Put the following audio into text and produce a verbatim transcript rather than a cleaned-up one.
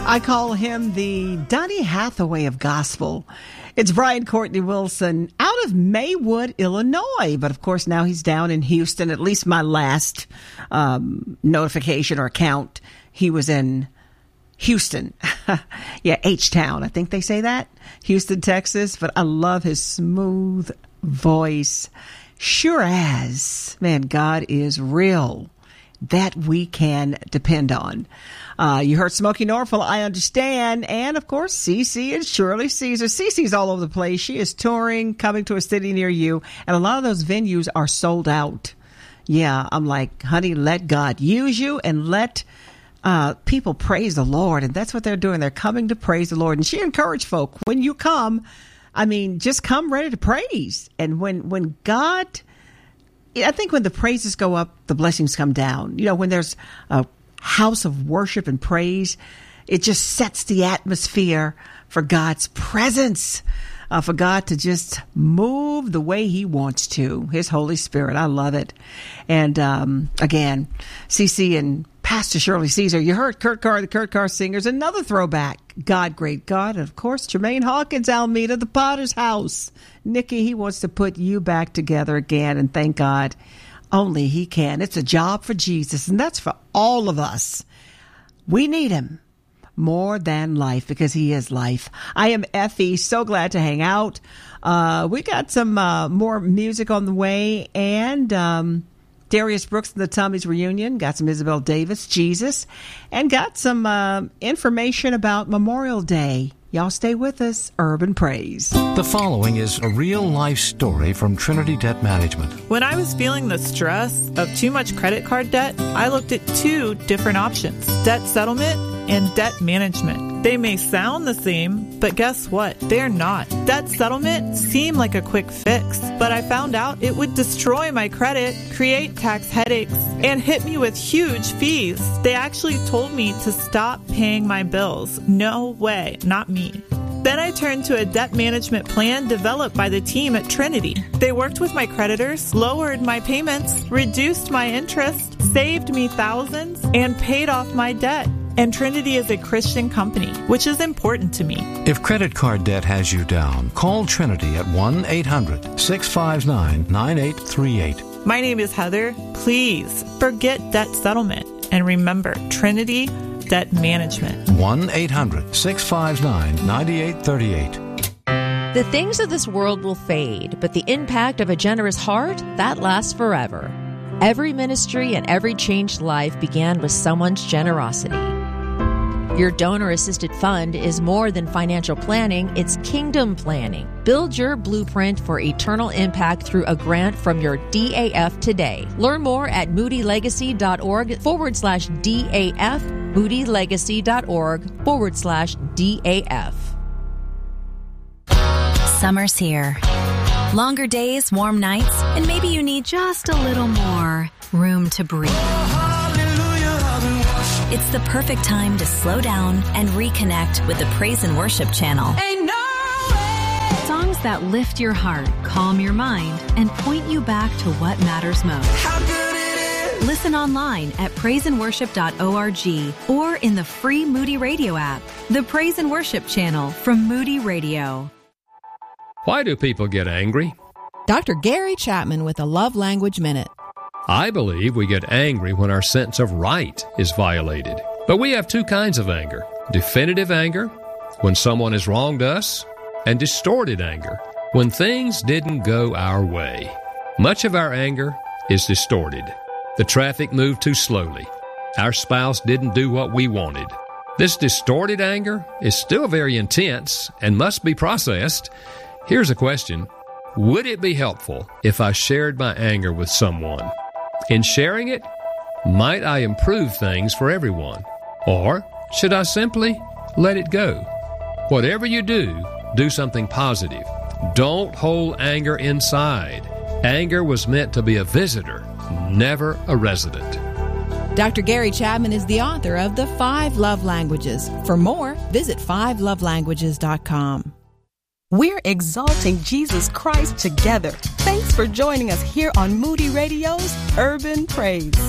I call him the Donny Hathaway of gospel. It's Brian Courtney Wilson out of Maywood, Illinois. But of course, now he's down in Houston. At least my last um, notification or count, he was in Houston. Yeah, H-Town. I think they say that. Houston, Texas. But I love his smooth voice. Sure as, man, God is real. That we can depend on. Uh, you heard Smokey Norfolk, I Understand. And, of course, Cece and Shirley Caesar. Cece's all over the place. She is touring, coming to a city near you. And a lot of those venues are sold out. Yeah, I'm like, honey, let God use you and let uh, people praise the Lord. And that's what they're doing. They're coming to praise the Lord. And she encouraged folk, when you come, I mean, just come ready to praise. And when, when God... I think when the praises go up, the blessings come down. You know, when there's a house of worship and praise, it just sets the atmosphere for God's presence, uh, for God to just move the way he wants to, his Holy Spirit. I love it. And um, again, Cece and Pastor Shirley Caesar, you heard Kurt Carr, the Kurt Carr Singers, another throwback, God, Great God. And of course, Jermaine Hawkins, Almeida, the Potter's House. Nikki, he wants to put you back together again, and thank God, only he can. It's a job for Jesus, and that's for all of us. We need him more than life, because he is life. I am Effie, so glad to hang out. Uh, we got some uh, more music on the way, and um, Darius Brooks and the Tummies Reunion, got some Isabel Davis, Jesus, and got some uh, information about Memorial Day. Y'all stay with us. Urban Praise. The following is a real-life story from Trinity Debt Management. When I was feeling the stress of too much credit card debt, I looked at two different options: debt settlement and debt management. They may sound the same, but guess what? They're not. Debt settlement seemed like a quick fix, but I found out it would destroy my credit, create tax headaches, and hit me with huge fees. They actually told me to stop paying my bills. No way, not me. Then I turned to a debt management plan developed by the team at Trinity. They worked with my creditors, lowered my payments, reduced my interest, saved me thousands, and paid off my debt. And Trinity is a Christian company, which is important to me. If credit card debt has you down, call Trinity at one eight hundred six five nine nine eight three eight. My name is Heather. Please forget debt settlement and remember Trinity Debt Management. one eight hundred six five nine nine eight three eight. The things of this world will fade, but the impact of a generous heart, that lasts forever. Every ministry and every changed life began with someone's generosity. Your donor-assisted fund is more than financial planning, it's kingdom planning. Build your blueprint for eternal impact through a grant from your D A F today. Learn more at moodylegacy.org forward slash DAF, moodylegacy.org forward slash DAF. Summer's here. Longer days, warm nights, and maybe you need just a little more room to breathe. It's the perfect time to slow down and reconnect with the Praise and Worship channel. Ain't no way. Songs that lift your heart, calm your mind, and point you back to what matters most. How good it is. Listen online at praise and worship dot org or in the free Moody Radio app. The Praise and Worship channel from Moody Radio. Why do people get angry? Doctor Gary Chapman with a Love Language Minute. I believe we get angry when our sense of right is violated. But we have two kinds of anger: definitive anger, when someone has wronged us, and distorted anger, when things didn't go our way. Much of our anger is distorted. The traffic moved too slowly. Our spouse didn't do what we wanted. This distorted anger is still very intense and must be processed. Here's a question: would it be helpful if I shared my anger with someone? In sharing it, might I improve things for everyone? Or should I simply let it go? Whatever you do, do something positive. Don't hold anger inside. Anger was meant to be a visitor, never a resident. Doctor Gary Chapman is the author of The Five Love Languages. For more, visit five love languages dot com. We're exalting Jesus Christ together. Thanks for joining us here on Moody Radio's Urban Praise.